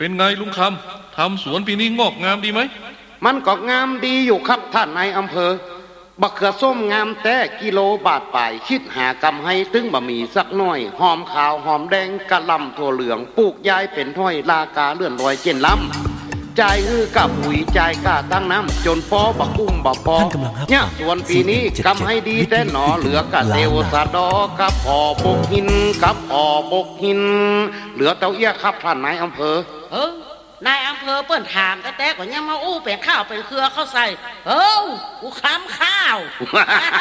เป็นไงลุงคำทำสวนปีนี้งอกงามดีไหมมันก็งามดีอยู่ครับท่านนายอำเภอบักเขือส้มงามแต่กิโลบาทป่ายคิดหากำให้ตึงบะหมี่สักหน่อยหอมขาวหอมแดงกะลำถั่วเหลืองปลูกย้ายเป็นถ้อยลากาเลื่อนลอยเจนลำจ่ายฮือกับปุ๋ยจ่ายกาตั้งน้ำจนปอบักกุ้มบักปอเนี่ยส่วนปีนี้กำให้ดีแต่หนอเหลือกะเตวสะดอกับพอบกหินกับพอบกหินเหลือเต้าเอี้ยครับท่านนายอำเภอนายอำเภอเปิ้นถามแต่ก็ยังมาอู้เป็นข้าวเป็นเครือเข้าใส่กูค้ำข้าว